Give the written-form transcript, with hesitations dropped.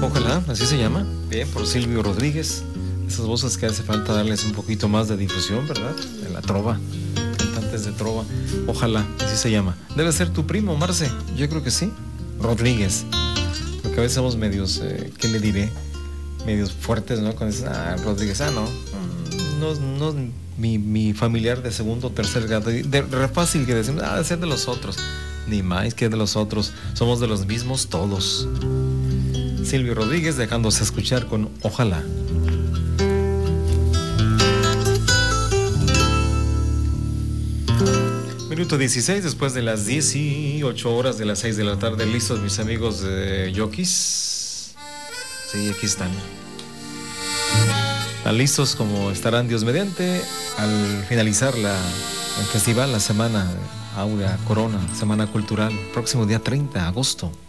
Ojalá, así se llama. Bien, por Silvio Rodríguez. Esas voces que hace falta darles un poquito más de difusión, ¿verdad? En la trova, cantantes de trova. Ojalá, así se llama. Debe ser tu primo, Marce. Yo creo que sí. Rodríguez. Porque a veces somos medios, ¿qué le diré? Medios fuertes, ¿no? Cuando dicen, Rodríguez, no, mi familiar de segundo o tercer grado. Re fácil que decimos, debe ser de los otros. Ni más que de los otros. Somos de los mismos todos. Silvio Rodríguez dejándose escuchar con Ojalá. Minuto 16 después de las 18 horas de las 6 de la tarde. ¿Listos mis amigos de Yokis? Sí, aquí están. ¿Están listos como estarán Dios mediante al finalizar el festival, la semana Aura Corona, Semana Cultural, próximo día 30 de agosto?